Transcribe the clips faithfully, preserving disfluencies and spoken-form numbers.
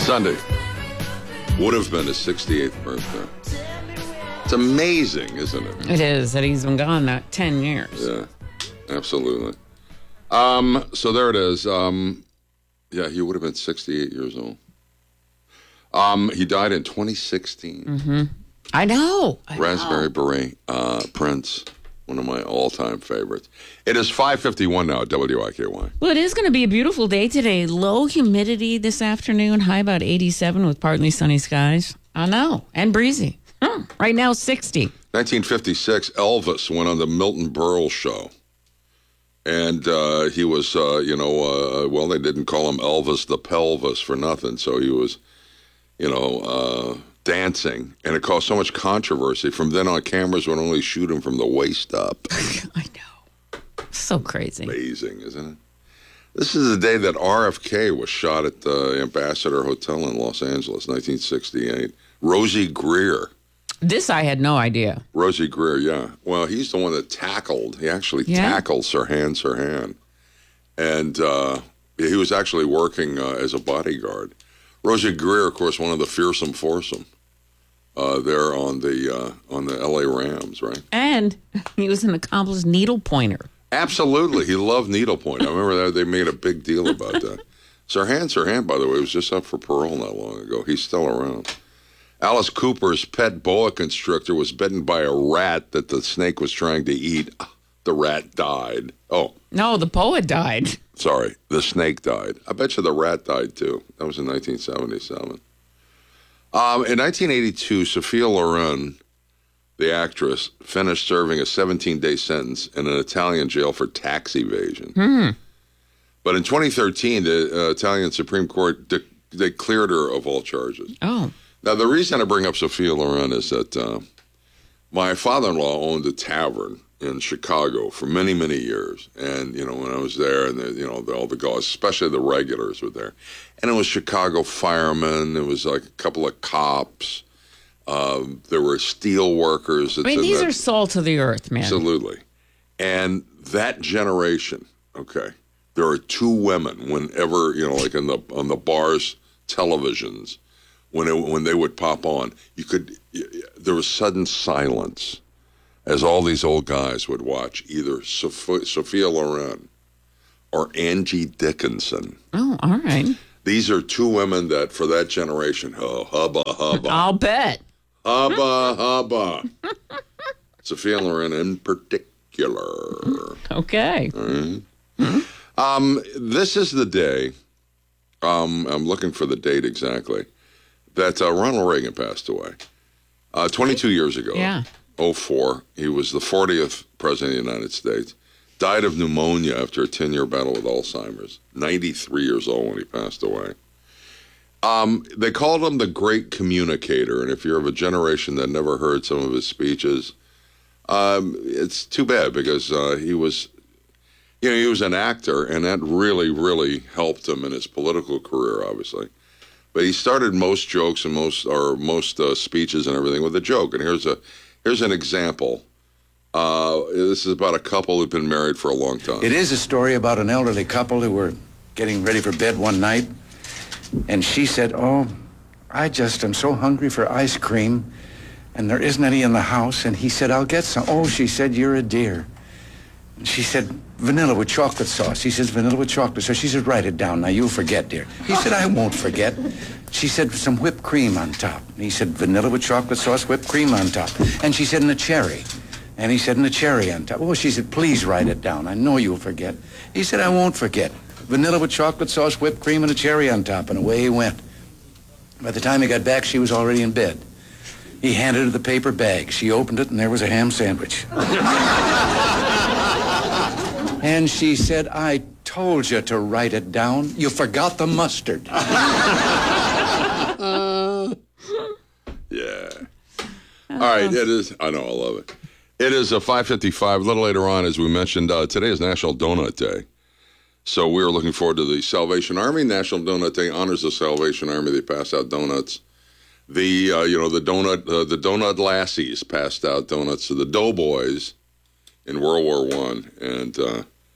Sunday would have been his sixty-eighth birthday. It's amazing, isn't it? It is that he's been gone that ten years. Yeah, absolutely. Um, so there it is. Um, yeah, he would have been sixty-eight years old. Um, he died in twenty sixteen. Mm-hmm. I know. I Raspberry know. Beret, uh, Prince, one of my all-time favorites. It is five fifty-one now at W I K Y. Well, it is going to be a beautiful day today. Low humidity this afternoon, high about eighty-seven with partly sunny skies. I know. And breezy. Hmm. Right now, sixty. nineteen fifty-six, Elvis went on the Milton Berle show. And uh, he was, uh, you know, uh, well, they didn't call him Elvis the Pelvis for nothing. So he was, you know, uh, dancing. And it caused so much controversy. From then on, cameras would only shoot him from the waist up. I know. So crazy. Amazing, isn't it? This is the day that R F K was shot at the Ambassador Hotel in Los Angeles, nineteen sixty-eight. Rosie Greer. This I had no idea. Rosie Greer, yeah. Well, he's the one that tackled. He actually Yeah. tackled Sirhan Sirhan. And uh, he was actually working uh, as a bodyguard. Rosie Greer, of course, one of the fearsome foursome uh, there on the uh, on the L A Rams, right? And he was an accomplished needle pointer. Absolutely. He loved needlepoint. I remember that they made a big deal about that. Sirhan Sirhan, by the way, was just up for parole not long ago. He's still around. Alice Cooper's pet boa constrictor was bitten by a rat that the snake was trying to eat. The rat died. Oh. No, the poet died. Sorry, the snake died. I bet you the rat died, too. That was in nineteen seventy-seven. Um, in nineteen eighty-two, Sophia Loren, the actress, finished serving a seventeen-day sentence in an Italian jail for tax evasion. Hmm. But in twenty thirteen, the uh, Italian Supreme Court, de- they cleared her of all charges. Oh. Now, the reason I bring up Sophia Loren is that uh, my father-in-law owned a tavern in Chicago for many, many years. And, you know, when I was there, and, the, you know, the, all the guys, especially the regulars were there. And it was Chicago firemen. It was like a couple of cops. Um, there were steel workers. I mean, these that, are salt of the earth, man. Absolutely. And that generation, okay, there are two women whenever, you know, like in the on the bars, televisions, when it, when they would pop on, you could, there was sudden silence as all these old guys would watch either Sophia, Sophia Loren or Angie Dickinson. Oh, all right. These are two women that, for that generation, oh, hubba, hubba. I'll bet. Hubba, hubba. Sophia Loren in particular. Okay. All right. Mm-hmm. Um, this is the day, um, I'm looking for the date exactly, that uh, Ronald Reagan passed away. Uh, twenty-two years ago. Yeah. oh four. He was the fortieth president of the United States. Died of pneumonia after a ten-year battle with Alzheimer's. ninety-three years old when he passed away. Um, they called him the great communicator, and if you're of a generation that never heard some of his speeches, um, it's too bad because uh, he was, you know, he was an actor, and that really, really helped him in his political career, obviously. But he started most jokes and most or most uh, speeches and everything with a joke. And here's a here's an example. Uh, this is about a couple who've been married for a long time. It is a story about an elderly couple who were getting ready for bed one night, and she said, "Oh, I just am so hungry for ice cream, and there isn't any in the house." And he said, "I'll get some." "Oh," she said, "you're a dear." And she said, "Vanilla with chocolate sauce." He says, "Vanilla with chocolate sauce." She said, "Write it down. Now, you'll forget, dear." He said, "I won't forget." She said, "Some whipped cream on top." And he said, "Vanilla with chocolate sauce, whipped cream on top." And she said, "And a cherry." And he said, "And a cherry on top." Oh, she said, "Please write it down. I know you'll forget." He said, "I won't forget. Vanilla with chocolate sauce, whipped cream, and a cherry on top." And away he went. By the time he got back, she was already in bed. He handed her the paper bag. She opened it, and there was a ham sandwich. And she said, "I told you to write it down. You forgot the mustard." uh, yeah. All right, it is. I know, I love it. It is a five fifty-five. A little later on, as we mentioned, uh, today is National Donut Day. So we're looking forward to the Salvation Army. National Donut Day honors the Salvation Army. They pass out donuts. The uh, you know the donut uh, the donut lassies passed out donuts to the doughboys in World War One, and uh,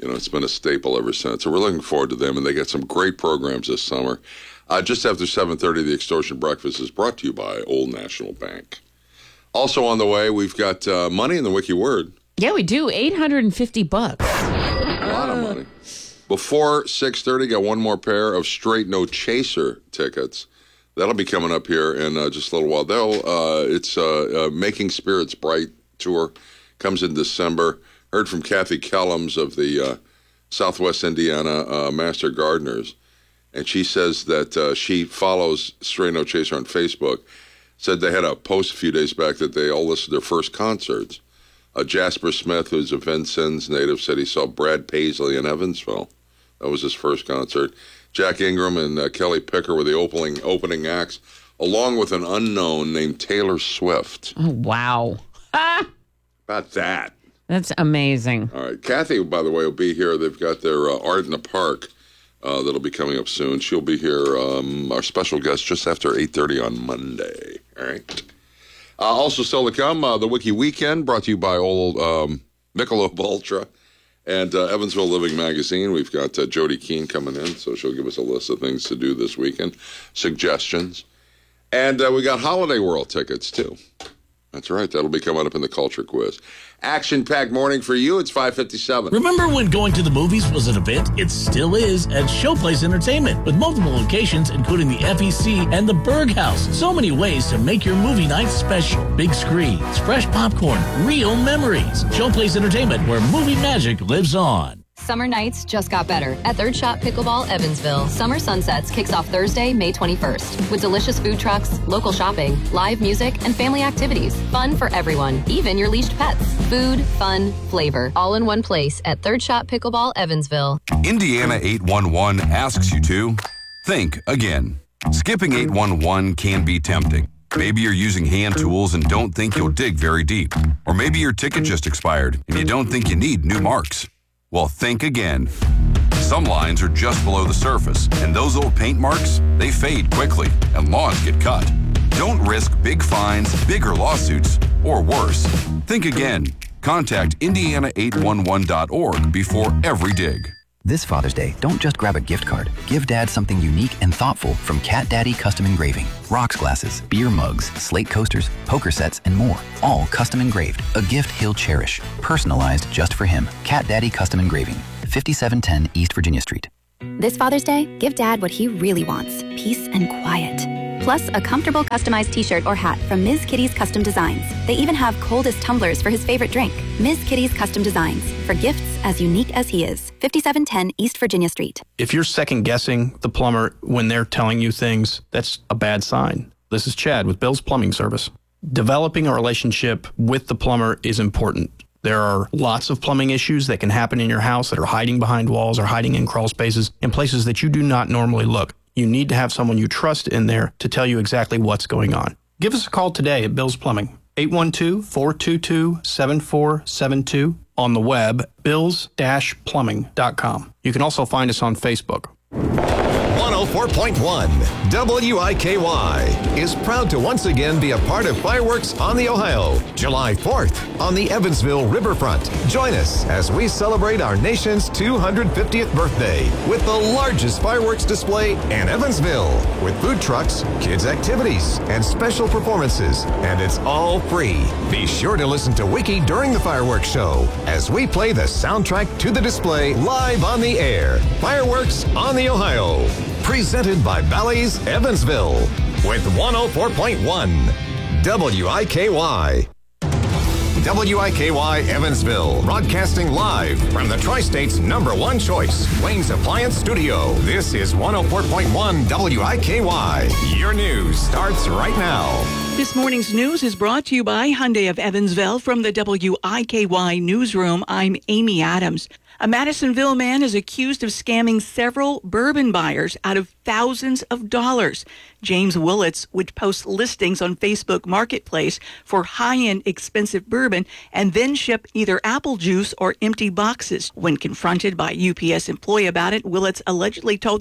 You know, it's been a staple ever since. So we're looking forward to them, and they got some great programs this summer. Uh, just after seven thirty, the Extortion Breakfast is brought to you by Old National Bank. Also on the way, we've got uh, money in the Wiki Word. Yeah, we do. eight hundred fifty bucks. A lot of money. Before six thirty, got one more pair of straight no chaser tickets. That'll be coming up here in uh, just a little while. They'll, uh, it's uh, uh, Making Spirits Bright tour. Comes in December. Heard from Kathy Kellums of the uh, Southwest Indiana uh, Master Gardeners. And she says that uh, she follows Straight No Chaser on Facebook. Said they had a post a few days back that they all listed their first concerts. Uh, Jasper Smith, who's a Vincennes native, said he saw Brad Paisley in Evansville. That was his first concert. Jack Ingram and uh, Kelly Picker were the opening opening acts, along with an unknown named Taylor Swift. Oh, wow. Ah, About that. that's amazing. All right. Kathy, by the way, will be here. They've got their uh, Art in the Park uh, that'll be coming up soon. She'll be here, um, our special guest, just after eight thirty on Monday. All right. Uh, also still to come, uh, the Wiki Weekend, brought to you by old um, Michelob Ultra and uh, Evansville Living Magazine. We've got uh, Jody Keene coming in, so she'll give us a list of things to do this weekend, suggestions. And uh, we got Holiday World tickets, too. That's right. That'll be coming up in the Culture Quiz. Action-packed morning for you. It's five fifty-seven. Remember when going to the movies was an event? It still is at Showplace Entertainment, with multiple locations, including the F E C and the Berg House. So many ways to make your movie night special. Big screens, fresh popcorn, real memories. Showplace Entertainment, where movie magic lives on. Summer nights just got better at Third Shot Pickleball Evansville. Summer Sunsets kicks off Thursday, May twenty-first, with delicious food trucks, local shopping, live music, and family activities. Fun for everyone, even your leashed pets. Food, fun, flavor, all in one place at Third Shot Pickleball Evansville. Indiana eight one one asks you to think again. Skipping eight one one can be tempting. Maybe you're using hand tools and don't think you'll dig very deep. Or maybe your ticket just expired and you don't think you need new marks. Well, think again. Some lines are just below the surface, and those old paint marks, they fade quickly, and lawns get cut. Don't risk big fines, bigger lawsuits, or worse. Think again. Contact Indiana eight one one dot org before every dig. This Father's Day, don't just grab a gift card. Give Dad something unique and thoughtful from Cat Daddy Custom Engraving. Rocks glasses, beer mugs, slate coasters, poker sets, and more. All custom engraved. A gift he'll cherish. Personalized just for him. Cat Daddy Custom Engraving. fifty-seven ten East Virginia Street. This Father's Day, give Dad what he really wants, peace and quiet. Plus, a comfortable customized t-shirt or hat from Miz Kitty's Custom Designs. They even have coldest tumblers for his favorite drink. Miz Kitty's Custom Designs, for gifts as unique as he is. fifty-seven ten East Virginia Street. If you're second guessing the plumber when they're telling you things, that's a bad sign. This is Chad with Bill's Plumbing Service. Developing a relationship with the plumber is important. There are lots of plumbing issues that can happen in your house that are hiding behind walls or hiding in crawl spaces in places that you do not normally look. You need to have someone you trust in there to tell you exactly what's going on. Give us a call today at Bill's Plumbing, eight one two, four two two, seven four seven two. On the web, bills dash plumbing dot com. You can also find us on Facebook. one oh four point one W I K Y is proud to once again be a part of Fireworks on the Ohio, July fourth on the Evansville Riverfront. Join us as we celebrate our nation's two hundred fiftieth birthday with the largest fireworks display in Evansville, with food trucks, kids' activities, and special performances, and it's all free. Be sure to listen to Wiki during the fireworks show as we play the soundtrack to the display live on the air. Fireworks on the Ohio. Presented by Bally's Evansville with one oh four point one W I K Y. W I K Y Evansville, broadcasting live from the Tri-State's number one choice, Wayne's Appliance Studio. This is one oh four point one W I K Y. Your news starts right now. This morning's news is brought to you by Hyundai of Evansville. From the W I K Y newsroom, I'm Amy Adams. A Madisonville man is accused of scamming several bourbon buyers out of thousands of dollars. James Willits would post listings on Facebook Marketplace for high-end expensive bourbon and then ship either apple juice or empty boxes. When confronted by a U P S employee about it, Willits allegedly told them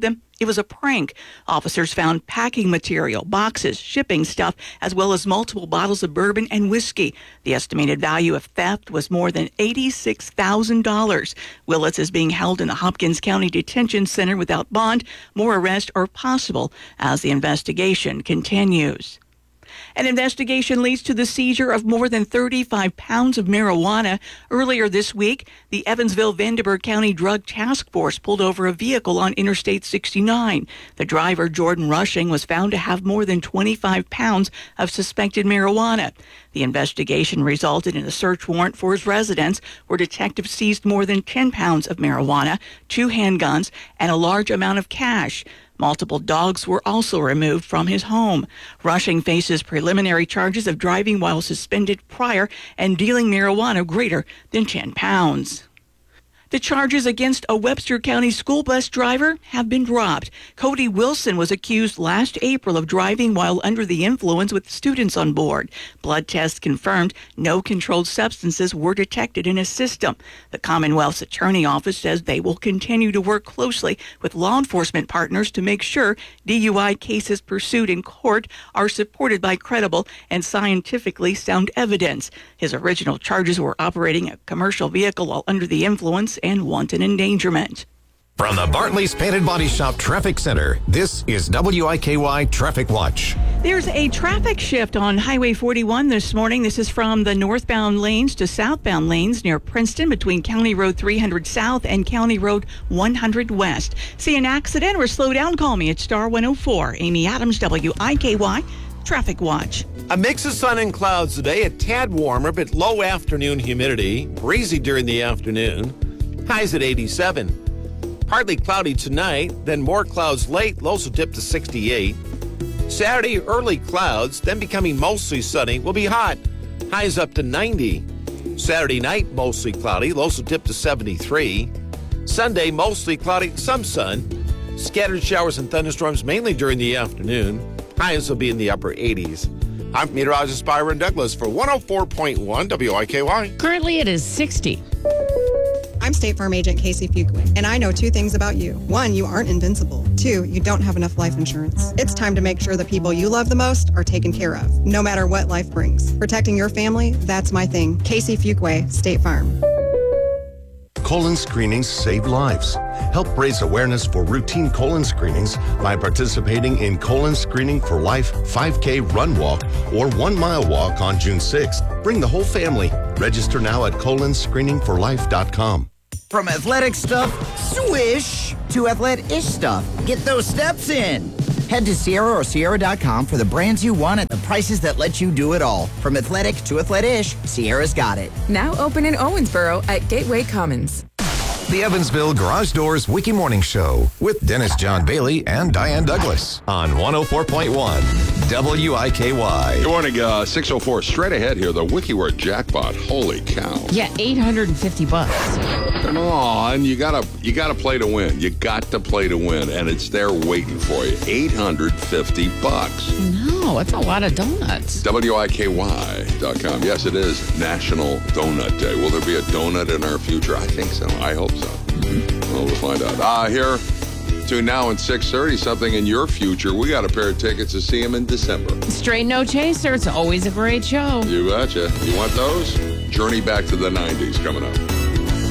It was a prank. Officers found packing material, boxes, shipping stuff, as well as multiple bottles of bourbon and whiskey. The estimated value of theft was more than eighty-six thousand dollars. Willis is being held in the Hopkins County Detention Center without bond. More arrests are possible as the investigation continues. An investigation leads to the seizure of more than thirty-five pounds of marijuana. Earlier this week, the Evansville-Vanderburgh County Drug Task Force pulled over a vehicle on Interstate sixty-nine. The driver, Jordan Rushing, was found to have more than twenty-five pounds of suspected marijuana. The investigation resulted in a search warrant for his residence, where detectives seized more than ten pounds of marijuana, two handguns, and a large amount of cash. Multiple dogs were also removed from his home. Rushing faces preliminary charges of driving while suspended prior and dealing marijuana greater than ten pounds. The charges against a Webster County school bus driver have been dropped. Cody Wilson was accused last April of driving while under the influence with students on board. Blood tests confirmed no controlled substances were detected in his system. The Commonwealth's Attorney Office says they will continue to work closely with law enforcement partners to make sure D U I cases pursued in court are supported by credible and scientifically sound evidence. His original charges were operating a commercial vehicle while under the influence and wanton endangerment. From the Bartley's Painted Body Shop Traffic Center, this is W I K Y Traffic Watch. There's a traffic shift on Highway forty-one this morning. This is from the northbound lanes to southbound lanes near Princeton between County Road three hundred South and County Road one hundred West. See an accident or slow down? Call me at Star one oh four. Amy Adams, W I K Y Traffic Watch. A mix of sun and clouds today, a tad warmer, but low afternoon humidity, breezy during the afternoon. Highs at eighty-seven. Partly cloudy tonight, then more clouds late, lows will dip to sixty-eight. Saturday, early clouds, then becoming mostly sunny, will be hot. Highs up to ninety. Saturday night, mostly cloudy, lows will dip to seventy-three. Sunday, mostly cloudy, some sun. Scattered showers and thunderstorms mainly during the afternoon. Highs will be in the upper eighties. I'm meteorologist Byron Douglas for one oh four point one W I K Y. Currently, it is sixty. I'm State Farm Agent Casey Fuqua, and I know two things about you. One, you aren't invincible. Two, you don't have enough life insurance. It's time to make sure the people you love the most are taken care of, no matter what life brings. Protecting your family, that's my thing. Casey Fuqua, State Farm. Colon screenings save lives. Help raise awareness for routine colon screenings by participating in Colon Screening for Life five K Run Walk or one mile walk on June sixth. Bring the whole family. Register now at colon screening for life dot com. From athletic stuff, swish, to athletic-ish stuff. Get those steps in. Head to Sierra or Sierra dot com for the brands you want at the prices that let you do it all. From athletic to athletic-ish, Sierra's got it. Now open in Owensboro at Gateway Commons. The Evansville Garage Doors Wiki Morning Show with Dennis John Bailey and Diane Douglas on one oh four point one W I K Y. Good morning, uh, six oh four. Straight ahead here, the WikiWare jackpot. Holy cow. Yeah, eight hundred fifty bucks. Come on, you gotta you gotta play to win. You got to play to win, and it's there waiting for you. eight hundred fifty bucks. No, that's a lot of donuts. W I K Y dot com. Yes, it is National Donut Day. Will there be a donut in our future? I think so. I hope so. Mm-hmm. Well, we'll find out. Ah, uh, here between now and six thirty, something in your future. We got a pair of tickets to see him in December. Straight No Chaser. It's always a great show. You betcha. You want those? Journey back to the nineties coming up.